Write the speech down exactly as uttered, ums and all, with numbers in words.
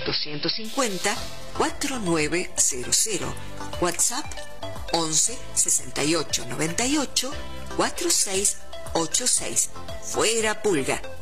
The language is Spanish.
dos cincuenta, cuarenta y nueve cero cero. WhatsApp once, sesenta y ocho, noventa y ocho, cuarenta y seis ochenta y seis. Fuera Pulga.